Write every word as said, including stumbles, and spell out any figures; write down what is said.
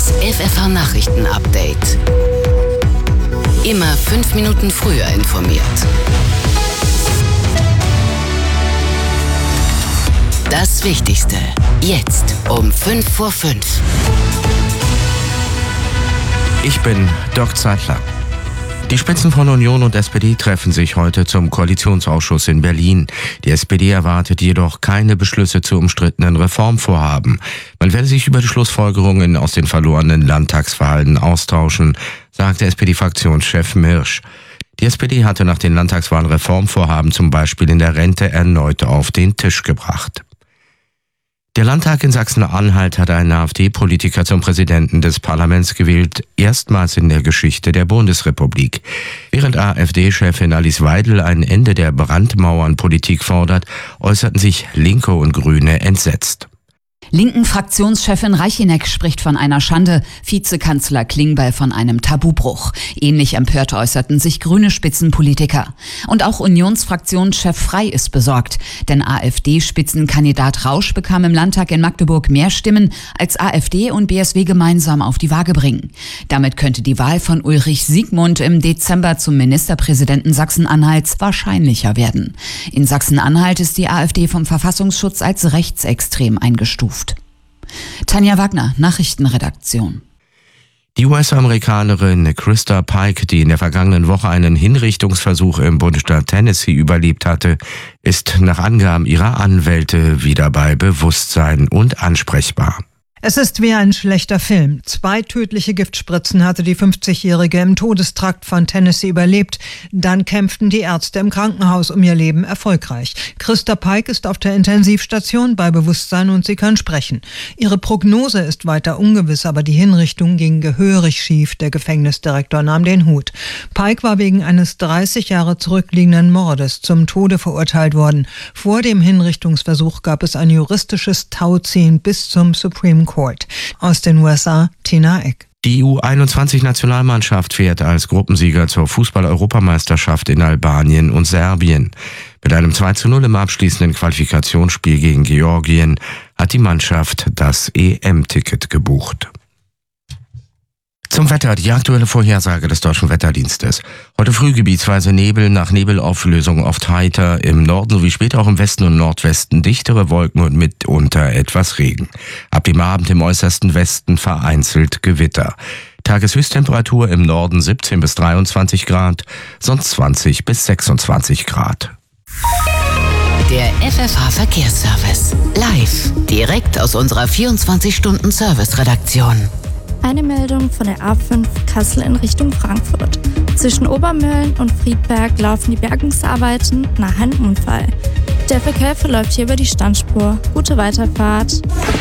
Das F F H-Nachrichten-Update. Immer fünf Minuten früher informiert. Das Wichtigste. Jetzt um fünf vor fünf. Ich bin Dirk Zeitler. Die Spitzen von Union und S P D treffen sich heute zum Koalitionsausschuss in Berlin. Die S P D erwartet jedoch keine Beschlüsse zu umstrittenen Reformvorhaben. Man werde sich über die Schlussfolgerungen aus den verlorenen Landtagswahlen austauschen, sagte S P D-Fraktionschef Mirsch. Die S P D hatte nach den Landtagswahlen Reformvorhaben zum Beispiel in der Rente erneut auf den Tisch gebracht. Der Landtag in Sachsen-Anhalt hat einen AfD-Politiker zum Präsidenten des Parlaments gewählt, erstmals in der Geschichte der Bundesrepublik. Während AfD-Chefin Alice Weidel ein Ende der Brandmauernpolitik fordert, äußerten sich Linke und Grüne entsetzt. Linken-Fraktionschefin Reicheneck spricht von einer Schande, Vizekanzler Klingbeil von einem Tabubruch. Ähnlich empört äußerten sich grüne Spitzenpolitiker. Und auch Unionsfraktionschef Frey ist besorgt, denn AfD-Spitzenkandidat Rausch bekam im Landtag in Magdeburg mehr Stimmen, als AfD und B S W gemeinsam auf die Waage bringen. Damit könnte die Wahl von Ulrich Siegmund im Dezember zum Ministerpräsidenten Sachsen-Anhalts wahrscheinlicher werden. In Sachsen-Anhalt ist die AfD vom Verfassungsschutz als rechtsextrem eingestuft. Tanja Wagner, Nachrichtenredaktion. Die U S-Amerikanerin Krista Pike, die in der vergangenen Woche einen Hinrichtungsversuch im Bundesstaat Tennessee überlebt hatte, ist nach Angaben ihrer Anwälte wieder bei Bewusstsein und ansprechbar. Es ist wie ein schlechter Film. Zwei tödliche Giftspritzen hatte die fünfzigjährige im Todestrakt von Tennessee überlebt. Dann kämpften die Ärzte im Krankenhaus um ihr Leben erfolgreich. Krista Pike ist auf der Intensivstation bei Bewusstsein und sie kann sprechen. Ihre Prognose ist weiter ungewiss, aber die Hinrichtung ging gehörig schief. Der Gefängnisdirektor nahm den Hut. Pike war wegen eines dreißig Jahre zurückliegenden Mordes zum Tode verurteilt worden. Vor dem Hinrichtungsversuch gab es ein juristisches Tauziehen bis zum Supreme Court. Aus den U S A, Tina Eck. Die U einundzwanzig-Nationalmannschaft fährt als Gruppensieger zur Fußball-Europameisterschaft in Albanien und Serbien. Mit einem zwei zu null im abschließenden Qualifikationsspiel gegen Georgien hat die Mannschaft das E M-Ticket gebucht. Zum Wetter, die aktuelle Vorhersage des Deutschen Wetterdienstes. Heute früh gebietsweise Nebel, nach Nebelauflösung oft heiter, im Norden sowie später auch im Westen und Nordwesten dichtere Wolken und mitunter etwas Regen. Ab dem Abend im äußersten Westen vereinzelt Gewitter. Tageshöchsttemperatur im Norden siebzehn bis dreiundzwanzig Grad, sonst zwanzig bis sechsundzwanzig Grad. Der F F H-Verkehrsservice. Live, direkt aus unserer vierundzwanzig-Stunden-Service-Redaktion. Eine Meldung von der A fünf Kassel in Richtung Frankfurt. Zwischen Obermölln und Friedberg laufen die Bergungsarbeiten nach einem Unfall. Der Verkehr verläuft hier über die Standspur. Gute Weiterfahrt.